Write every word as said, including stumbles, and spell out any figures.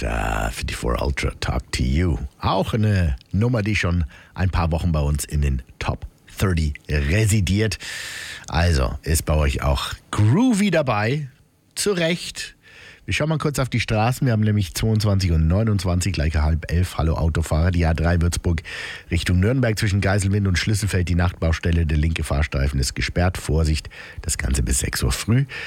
Da vierundvierzig Ultra Talk to You. Auch eine Nummer, die schon ein paar Wochen bei uns in den Top dreißig residiert. Also ist bei euch auch Groovy dabei. Zu Recht. Wir schauen mal kurz auf die Straßen. Wir haben nämlich zweiundzwanzig und neunundzwanzig, gleich halb elf. Hallo Autofahrer, die A drei Würzburg Richtung Nürnberg zwischen Geiselwind und Schlüsselfeld. Die Nachtbaustelle, der linke Fahrstreifen ist gesperrt. Vorsicht, das Ganze bis sechs Uhr früh.